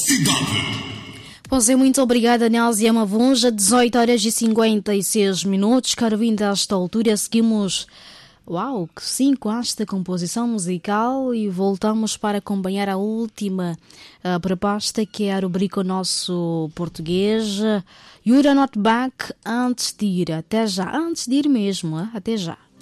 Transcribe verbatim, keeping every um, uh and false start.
Cidade. Pois é, muito obrigada, Nézia Mavunja. dezoito horas e cinquenta e seis minutos. Caro ouvinte, a esta altura seguimos, uau, que sim, com esta composição musical e voltamos para acompanhar a última uh, proposta, que é a rubrica O Nosso Português. You're not back, antes de ir, até já, antes de ir mesmo, uh, até já.